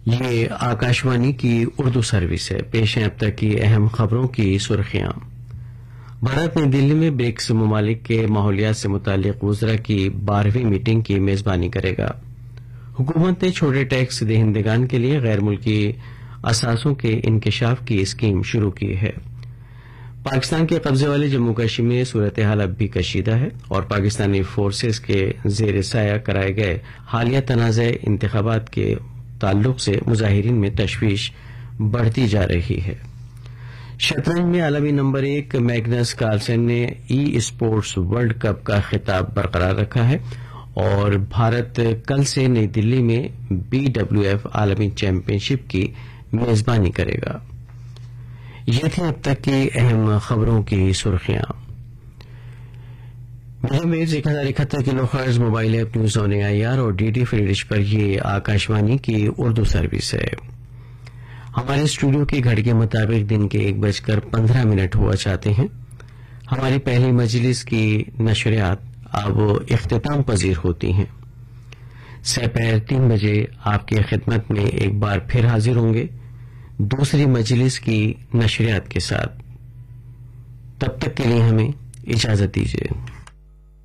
یہ آکاشوانی کی اردو سروس ہے. پیش ہیں اب تک کی اہم خبروں کی سرخیاں. بھارت نئی دلی میں برکس ممالک کے ماحولیات سے متعلق وزراء کی 12ویں میٹنگ کی میزبانی کرے گا. حکومت نے چھوٹے ٹیکس دہندگان کے لیے غیر ملکی اثاثوں کے انکشاف کی اسکیم شروع کی ہے. پاکستان کے قبضے والے جموں کشمیر میں صورتحال اب بھی کشیدہ ہے اور پاکستانی فورسز کے زیر سایہ کرائے گئے حالیہ تنازع انتخابات کے تعلق سے مظاہرین میں تشویش بڑھتی جا رہی ہے. شطرنج میں عالمی نمبر 1 میگنس کارلسن نے ای اسپورٹس ورلڈ کپ کا خطاب برقرار رکھا ہے اور بھارت کل سے نئی دلی میں BWF عالمی چیمپئن شپ کی میزبانی کرے گا. یہ تھی اب تک کی اہم خبروں کی سرخیاں. ویز 1071 کلو hertz mobile app news on AIR اور DD فری ڈش پر یہ آکاشوانی کی اردو سروس ہے. ہمارے اسٹوڈیو کی گھڑی کے مطابق دن کے 1:15 ہوا چاہتے ہیں. ہماری پہلی مجلس کی نشریات اب اختتام پذیر ہوتی ہیں. سپہر 3 بجے آپ کی خدمت میں ایک بار پھر حاضر ہوں گے دوسری مجلس کی نشریات کے ساتھ. تب تک کے لیے ہمیں اجازت دیجیے.